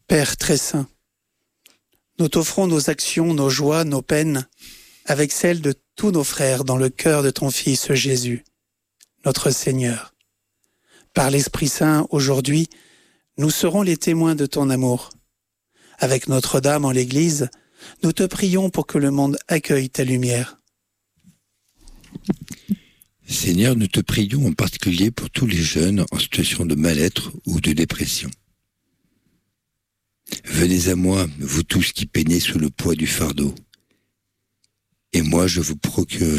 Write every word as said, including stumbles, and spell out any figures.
Père très saint, nous t'offrons nos actions, nos joies, nos peines, avec celles de tous nos frères dans le cœur de ton Fils Jésus, notre Seigneur. Par l'Esprit Saint, aujourd'hui, nous serons les témoins de ton amour. Avec Notre-Dame en l'Église, nous te prions pour que le monde accueille ta lumière. Seigneur, nous te prions en particulier pour tous les jeunes en situation de mal-être ou de dépression. Venez à moi, vous tous qui peinez sous le poids du fardeau, et moi je vous procure